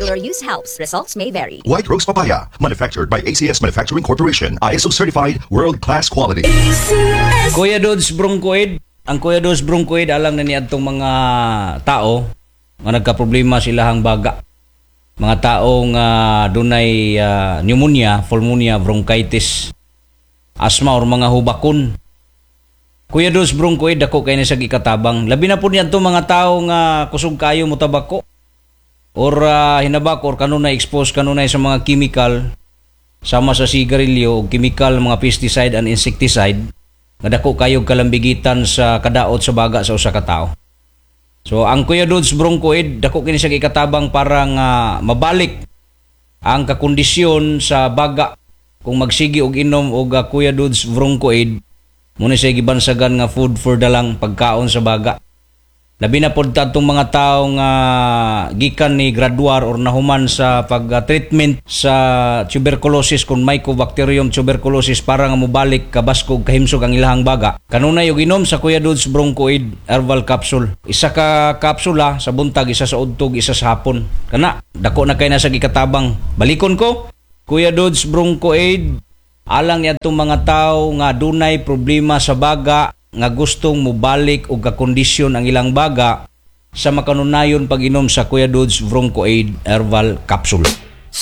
Regular use helps. Results may vary. White Rose Papaya, manufactured by ACS Manufacturing Corporation. ISO certified, world-class quality. Kuya Dudes Broncoid, ang Kuya Dudes Broncoid alang na niadtong mga tao nga nagka-problema silahang baga. Mga taong dunay pneumonia, pulmonia, bronchitis, asthma or mga hubakon. Kuya Dudes Broncoid dako kay na sa gikatabang. Labi na po niadtong mga tao nga kusog kayo mo tabako or hinabak or kanunay expose kanunay sa mga chemical sama sa sigarilyo o chemical mga pesticide and insecticide nga dako kayo kalambigitan sa kadaot sa baga sa usa ka tawo. So ang Kuya Dudes Broncoid dako kini sa ikatabang para nga mabalik ang kakondisyon sa baga kung magsigi og inom og Kuya Dudes Broncoid muna siya gibansagan nga food for dalang pagkaon sa baga. Labi na pod tatong mga tao nga gikan ni graduar or nahuman sa pag-treatment sa tuberculosis kung Mycobacterium tuberculosis para nga mobalik kabaskog kahimsog ang ilahang baga. Kanunay og inom sa Kuya Dudes Broncoid herbal capsule. Isa ka kapsula sa buntag, isa sa udtog, isa sa hapon. Kana dako na kay nasa gikatabang. Balikon ko, Kuya Dudes Broncoid alang yadtong mga tao nga dunay problema sa baga nga gustong mobalik og kakondisyon ang ilang baga sa makanunayon pag-inom sa Kuya Dudes Broncoid herbal capsule.